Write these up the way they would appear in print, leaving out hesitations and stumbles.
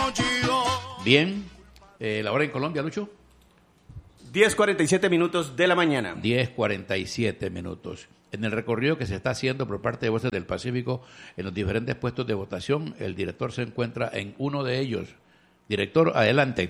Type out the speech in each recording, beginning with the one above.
Bien, la hora en Colombia, Lucho. 10:47 minutos de la mañana. 10:47 minutos. En el recorrido que se está haciendo por parte de Voces del Pacífico en los diferentes puestos de votación, el director se encuentra en uno de ellos. Director, adelante.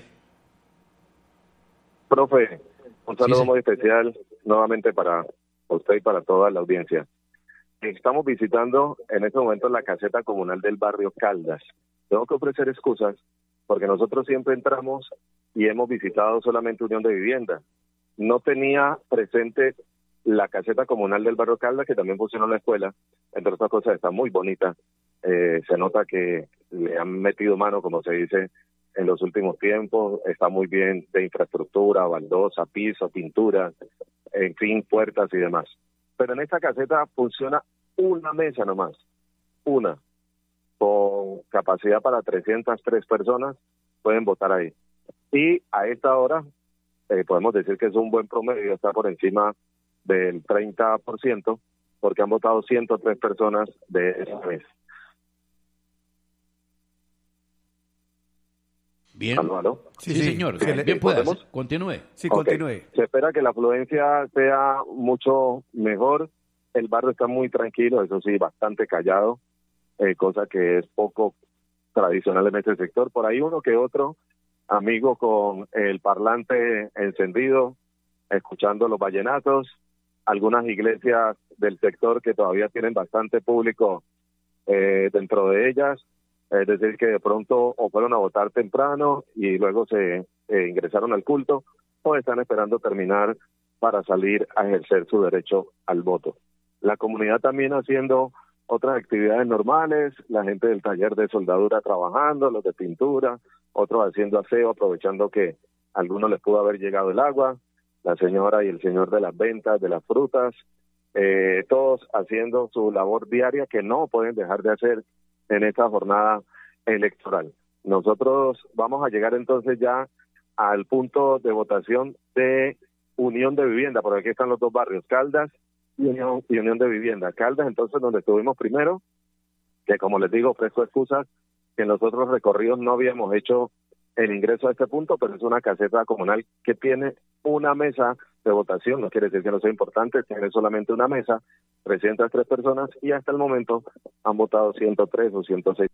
Profe, un saludo Sí. muy especial nuevamente para usted y para toda la audiencia. Estamos visitando en este momento la caseta comunal del barrio Caldas. Tengo que ofrecer excusas porque nosotros siempre entramos y hemos visitado solamente Unión de Vivienda. No tenía presente la caseta comunal del barrio Caldas, que también funciona en la escuela. Entre otras cosas, está muy bonita. Se nota que le han metido mano, como se dice, en los últimos tiempos. Está muy bien de infraestructura, baldosa, piso, pintura, en fin, puertas y demás. Pero en esta caseta funciona una mesa nomás, una, con capacidad para 303 personas, pueden votar ahí. Y a esta hora, podemos decir que es un buen promedio, está por encima del 30%, porque han votado 103 personas de esa mesa. Bien. ¿Aló? Sí, señor. Bien, ¿podemos? Continúe. Sí, Okay. continúe. Se espera que la afluencia sea mucho mejor. El barrio está muy tranquilo, eso sí, bastante callado, cosa que es poco tradicional en este sector. Por ahí uno que otro amigo con el parlante encendido, escuchando los vallenatos, algunas iglesias del sector que todavía tienen bastante público dentro de ellas, es decir, que de pronto o fueron a votar temprano y luego se ingresaron al culto, o están esperando terminar para salir a ejercer su derecho al voto. La comunidad también haciendo otras actividades normales, la gente del taller de soldadura trabajando, los de pintura, otros haciendo aseo, aprovechando que a algunos les pudo haber llegado el agua, la señora y el señor de las ventas, de las frutas, todos haciendo su labor diaria que no pueden dejar de hacer en esta jornada electoral. Nosotros vamos a llegar entonces ya al punto de votación de Unión de Vivienda, por aquí están los dos barrios, Caldas y Unión de Vivienda. Caldas, entonces, donde estuvimos primero, que como les digo, ofrezco excusas, que en los otros recorridos no habíamos hecho el ingreso a este punto, pero es una caseta comunal que tiene una mesa de votación, no quiere decir que no sea importante, tiene solamente una mesa, 303 personas, y hasta el momento han votado 103 o 106.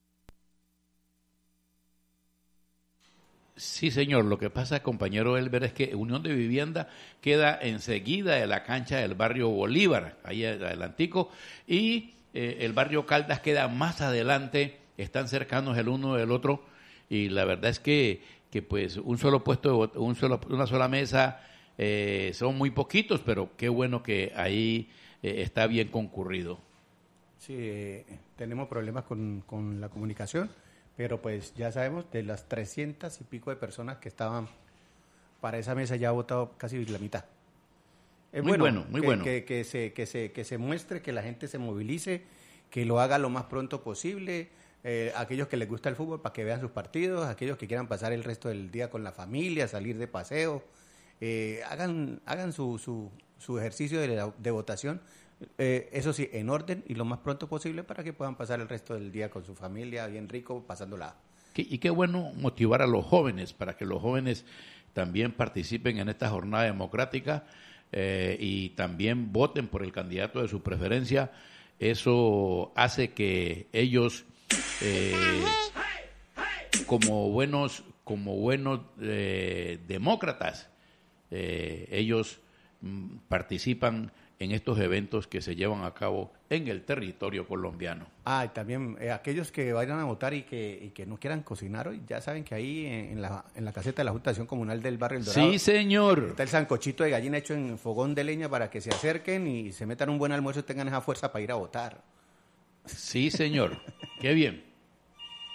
Sí, señor. Lo que pasa, compañero Elber, es que Unión de Vivienda queda enseguida de la cancha del barrio Bolívar, ahí adelantico, y el barrio Caldas queda más adelante, están cercanos el uno del otro, y la verdad es que pues un solo puesto, una sola mesa, son muy poquitos, pero qué bueno que ahí está bien concurrido. Sí, tenemos problemas con la comunicación, pero pues ya sabemos, de las 300 y pico de personas que estaban para esa mesa ya ha votado casi la mitad. Es muy bueno. Que se muestre, que la gente se movilice, que lo haga lo más pronto posible. Aquellos que les gusta el fútbol para que vean sus partidos, aquellos que quieran pasar el resto del día con la familia, salir de paseo, hagan su ejercicio de votación, eso sí, en orden y lo más pronto posible para que puedan pasar el resto del día con su familia, bien rico, pasándola. Y qué bueno motivar a los jóvenes para que los jóvenes también participen en esta jornada democrática y también voten por el candidato de su preferencia. Eso hace que ellos, como buenos demócratas, ellos participan en estos eventos que se llevan a cabo en el territorio colombiano. Y también aquellos que vayan a votar y que no quieran cocinar hoy, ya saben que ahí en la caseta de la Junta de Acción Comunal del Barrio El Dorado, sí, señor, está el sancochito de gallina hecho en fogón de leña para que se acerquen y se metan un buen almuerzo y tengan esa fuerza para ir a votar. Sí, señor. Qué bien.